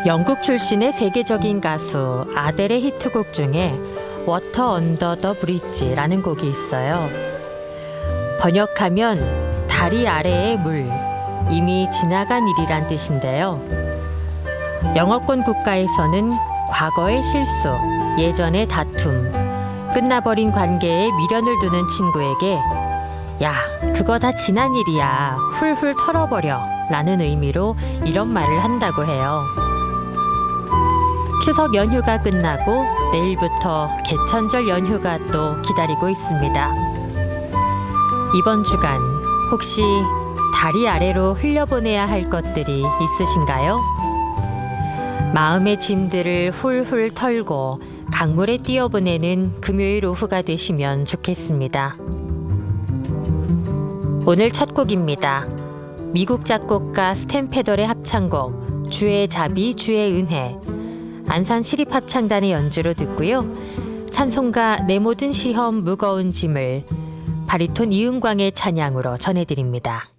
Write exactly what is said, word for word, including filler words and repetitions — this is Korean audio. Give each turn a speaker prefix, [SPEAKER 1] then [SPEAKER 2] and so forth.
[SPEAKER 1] 영국 출신의 세계적인 가수 아델의 히트곡 중에 워터 언더 더 브릿지라는 곡이 있어요. 번역하면 다리 아래의 물, 이미 지나간 일이란 뜻인데요. 영어권 국가에서는 과거의 실수, 예전의 다툼, 끝나버린 관계에 미련을 두는 친구에게 야, 그거 다 지난 일이야. 훌훌 털어버려 라는 의미로 이런 말을 한다고 해요. 추석 연휴가 끝나고 내일부터 개천절 연휴가 또 기다리고 있습니다. 이번 주간 혹시 다리 아래로 흘려보내야 할 것들이 있으신가요? 마음의 짐들을 훌훌 털고 강물에 띄어보내는 금요일 오후가 되시면 좋겠습니다. 오늘 첫 곡입니다. 미국 작곡가 스탠 페더의 합창곡 주의 자비 주의 은혜, 안산 시립합창단의 연주로 듣고요. 찬송가 내 모든 시험 무거운 짐을 바리톤 이은광의 찬양으로 전해드립니다.